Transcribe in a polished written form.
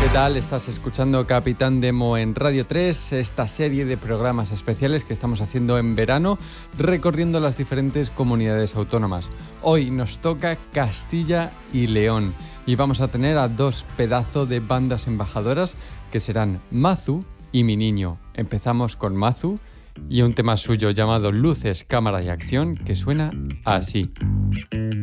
tal? Estás escuchando Capitán Demo en Radio 3, esta serie de programas especiales que estamos haciendo en verano, recorriendo las diferentes comunidades autónomas. Hoy nos toca Castilla y León y vamos a tener a dos pedazos de bandas embajadoras que serán Mazu y Mi Niño. Empezamos con Mazu y un tema suyo llamado Luces, Cámara y Acción que suena así.